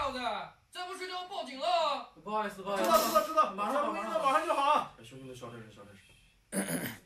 小子，再不睡就要报警了。 不好意思，不好意知思。 道，马上录音了，马上就好。 兄弟们，小点声，小点声。